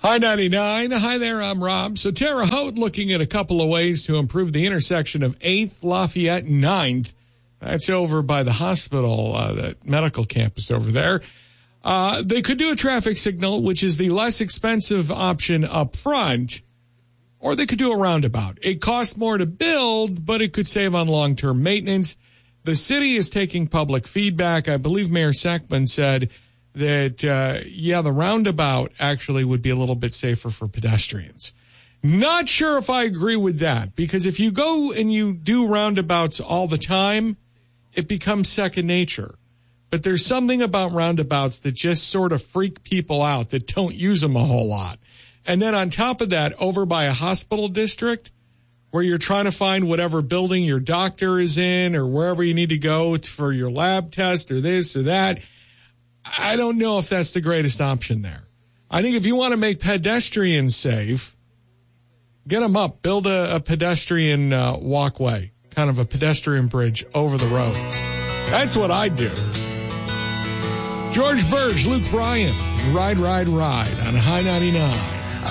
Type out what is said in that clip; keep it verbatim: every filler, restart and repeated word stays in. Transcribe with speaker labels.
Speaker 1: Hi, ninety-nine. Hi there, I'm Rob. So Terre Haute looking at a couple of ways to improve the intersection of eighth, Lafayette, and ninth. That's over by the hospital, uh, the medical campus over there. Uh, they could do a traffic signal, which is the less expensive option up front, or they could do a roundabout. It costs more to build, but it could save on long-term maintenance. The city is taking public feedback. I believe Mayor Sackman said that, uh, yeah, the roundabout actually would be a little bit safer for pedestrians. Not sure if I agree with that, because if you go and you do roundabouts all the time, it becomes second nature. But there's something about roundabouts that just sort of freak people out that don't use them a whole lot. And then on top of that, over by a hospital district where you're trying to find whatever building your doctor is in or wherever you need to go for your lab test or this or that, I don't know if that's the greatest option there. I think if you want to make pedestrians safe, get them up. Build a, a pedestrian uh, walkway, kind of a pedestrian bridge over the road. That's what I'd do. George Burge, Luke Bryan, Ride, Ride, Ride on High ninety-nine.